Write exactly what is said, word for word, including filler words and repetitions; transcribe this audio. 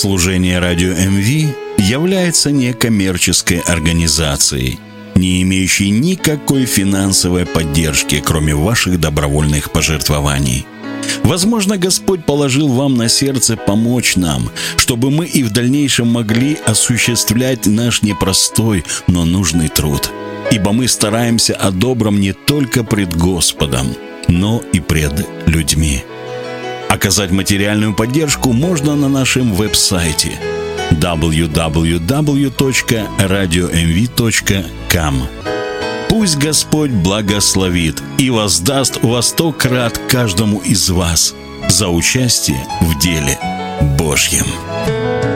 Служение радио эм ви является некоммерческой организацией, не имеющей никакой финансовой поддержки, кроме ваших добровольных пожертвований. Возможно, Господь положил вам на сердце помочь нам, чтобы мы и в дальнейшем могли осуществлять наш непростой, но нужный труд. Ибо мы стараемся о добром не только пред Господом, но и пред людьми. Оказать материальную поддержку можно на нашем веб-сайте дабл ю дабл ю дабл ю точка радио эм ви точка ком. Пусть Господь благословит и воздаст во сто крат каждому из вас за участие в деле Божьем.